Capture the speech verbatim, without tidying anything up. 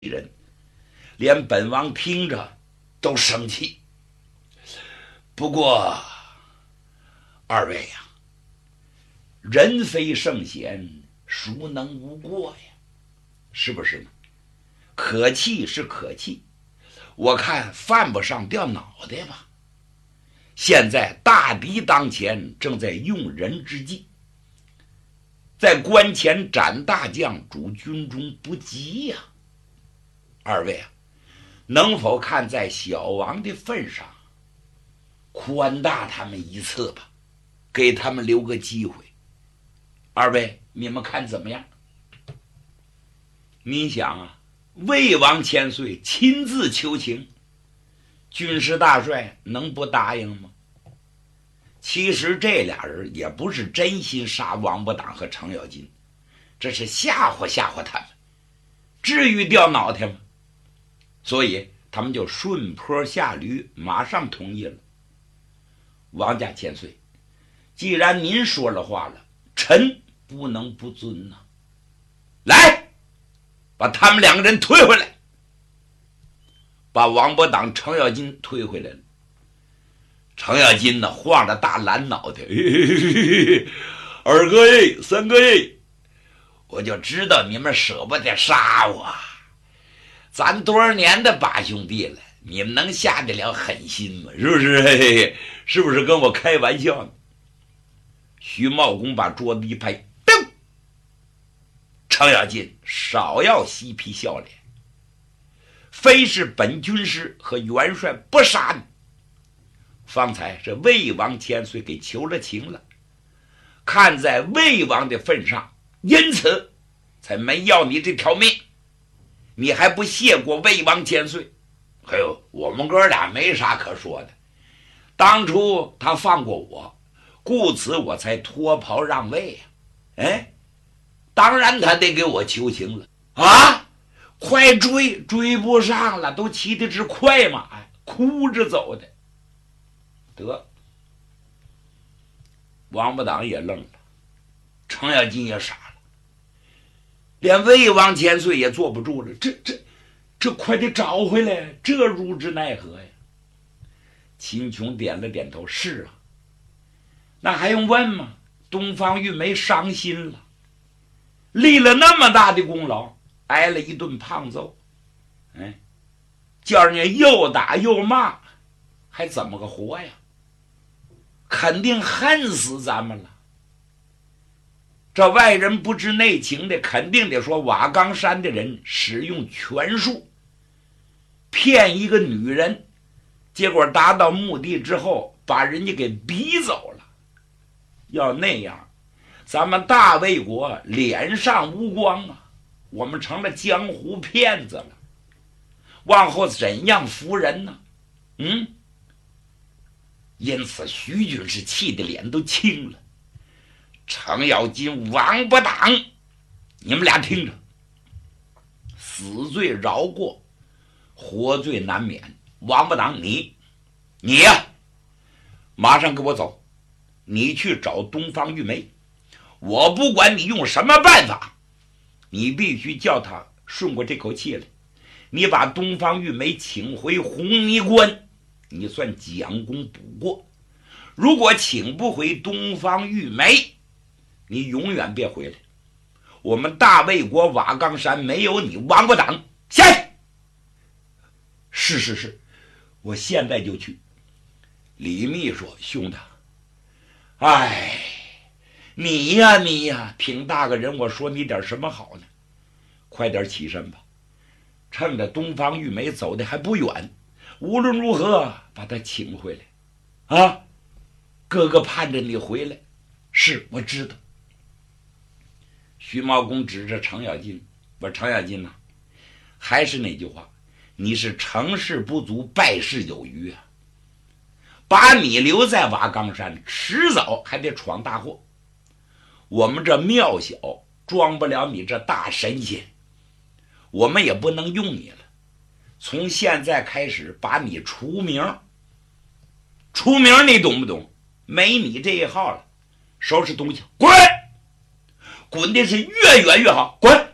人，连本王听着都生气。不过二位呀、啊，人非圣贤，孰能无过呀？是不是呢？可气是可气，我看犯不上掉脑袋吧。现在大敌当前，正在用人之际，在关前斩大将，主军中不急呀、啊。二位啊，能否看在小王的份上，宽大他们一次吧，给他们留个机会。二位，你们看怎么样？你想啊，魏王千岁亲自求情，军师大帅能不答应吗？其实这俩人也不是真心杀王八党和程咬金，这是吓唬吓唬他们，至于掉脑袋吗？所以他们就顺坡下驴，马上同意了。王家千岁，既然您说了话了，臣不能不遵呐、啊。来，把他们两个人推回来，把王八党程咬金推回来了。程咬金呢，晃着大蓝脑袋，嘿嘿嘿，二哥耶，三哥耶，我就知道你们舍不得杀我，咱多少年的八兄弟了，你们能下得了狠心吗？是不是？嘿嘿，是不是跟我开玩笑呢？徐茂公把桌子一拍，噔！程咬金少要嬉皮笑脸，非是本军师和元帅不杀你。方才这魏王千岁给求了情了，看在魏王的份上，因此才没要你这条命。你还不谢过魏王千岁？哎呦，我们哥俩没啥可说的。当初他放过我，故此我才脱袍让位呀、啊。哎，当然他得给我求情了啊！快追，追不上了，都骑的是快马呀，哭着走的。得，王八党也愣了，程咬金也傻了，连魏王千岁也坐不住了，这这这快得找回来，这如之奈何呀？秦琼点了点头，是啊，那还用问吗？东方玉梅伤心了，立了那么大的功劳，挨了一顿胖揍，哎，叫人家又打又骂，还怎么个活呀？肯定恨死咱们了。这外人不知内情的，肯定得说瓦岗山的人使用权术骗一个女人，结果达到目的之后把人家给逼走了。要那样，咱们大魏国脸上无光啊，我们成了江湖骗子了，往后怎样服人呢？嗯，因此徐军是气得脸都青了。程咬金、王八党，你们俩听着，死罪饶过，活罪难免。王八党，你你呀、啊，马上给我走，你去找东方玉梅，我不管你用什么办法，你必须叫他顺过这口气来。你把东方玉梅请回红泥关，你算将功补过。如果请不回东方玉梅，你永远别回来。我们大魏国瓦岗山没有你王八党。下去。是是是，我现在就去。李密说：“兄弟，哎，你呀你呀，挺大个人，我说你点什么好呢？快点起身吧，趁着东方玉梅走的还不远，无论如何把他请回来啊！哥哥盼着你回来。是，我知道。”徐茂公指着程咬金，我说：“程咬金呐、啊，还是那句话，你是成事不足，败事有余啊！把你留在瓦岗山，迟早还得闯大祸。我们这庙小，装不了你这大神仙，我们也不能用你了。从现在开始，把你除名，除名，你懂不懂？没你这一号了。收拾东西，滚！滚的是越远越好，滚！”